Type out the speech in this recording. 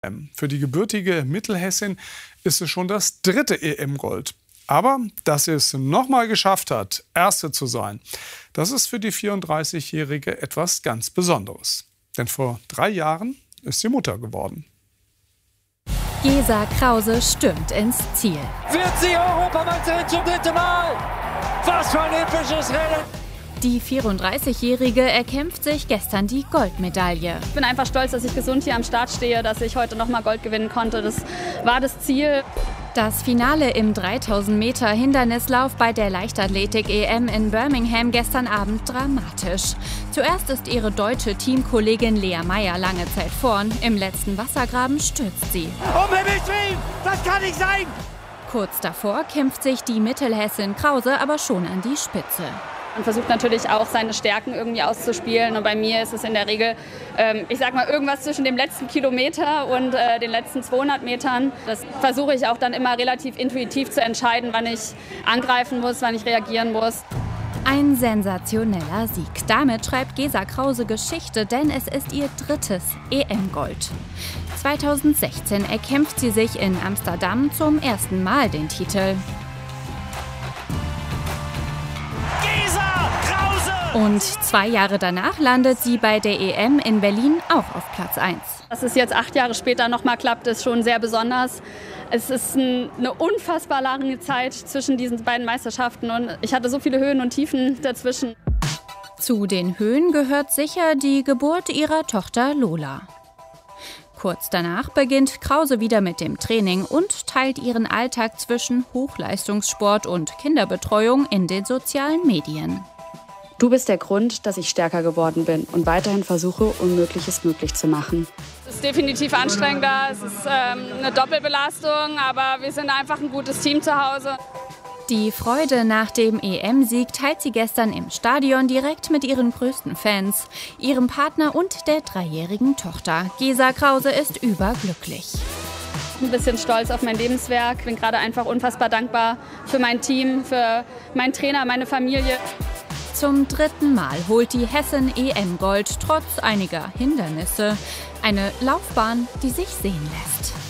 Für die gebürtige Mittelhessin ist es schon das 3. EM-Gold. Aber dass sie es nochmal geschafft hat, Erste zu sein, das ist für die 34-Jährige etwas ganz Besonderes. Denn vor 3 Jahren ist sie Mutter geworden. Gesa Krause stürmt ins Ziel. Wird sie Europameisterin zum 3. Mal? Was für ein episches Rennen! Die 34-Jährige erkämpft sich gestern die Goldmedaille. Ich bin einfach stolz, dass ich gesund hier am Start stehe, dass ich heute nochmal Gold gewinnen konnte. Das war das Ziel. Das Finale im 3000 Meter Hindernislauf bei der Leichtathletik-EM in Birmingham gestern Abend dramatisch. Zuerst ist ihre deutsche Teamkollegin Lea Meyer lange Zeit vorn. Im letzten Wassergraben stürzt sie. Um Himmels Willen, das kann nicht sein! Kurz davor kämpft sich die Mittelhessin Krause aber schon an die Spitze. Man versucht natürlich auch, seine Stärken irgendwie auszuspielen. Und bei mir ist es in der Regel, ich sag mal, irgendwas zwischen dem letzten Kilometer und den letzten 200 Metern. Das versuche ich auch dann immer relativ intuitiv zu entscheiden, wann ich angreifen muss, wann ich reagieren muss. Ein sensationeller Sieg. Damit schreibt Gesa Krause Geschichte, denn es ist ihr 3. EM-Gold. 2016 erkämpft sie sich in Amsterdam zum ersten Mal den Titel. Und 2 Jahre danach landet sie bei der EM in Berlin auch auf Platz 1. Dass es jetzt 8 Jahre später nochmal klappt, ist schon sehr besonders. Es ist eine unfassbar lange Zeit zwischen diesen beiden Meisterschaften und ich hatte so viele Höhen und Tiefen dazwischen. Zu den Höhen gehört sicher die Geburt ihrer Tochter Lola. Kurz danach beginnt Krause wieder mit dem Training und teilt ihren Alltag zwischen Hochleistungssport und Kinderbetreuung in den sozialen Medien. Du bist der Grund, dass ich stärker geworden bin und weiterhin versuche, Unmögliches möglich zu machen. Es ist definitiv anstrengender, es ist eine Doppelbelastung, aber wir sind einfach ein gutes Team zu Hause. Die Freude nach dem EM-Sieg teilt sie gestern im Stadion direkt mit ihren größten Fans, ihrem Partner und der 3-jährigen Tochter. Gesa Krause ist überglücklich. Ein bisschen stolz auf mein Lebenswerk, bin gerade einfach unfassbar dankbar für mein Team, für meinen Trainer, meine Familie. Zum 3. Mal holt die Hessin EM-Gold trotz einiger Hindernisse. Eine Laufbahn, die sich sehen lässt.